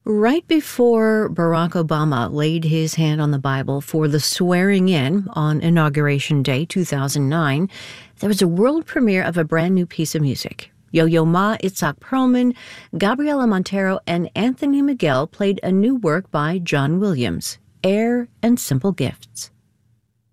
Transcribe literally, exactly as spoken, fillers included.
Right before Barack Obama laid his hand on the Bible for the swearing in on Inauguration Day two thousand nine, there was a world premiere of a brand new piece of music. Yo-Yo Ma, Itzhak Perlman, Gabriela Montero, and Anthony Miguel played a new work by John Williams, Air and Simple Gifts.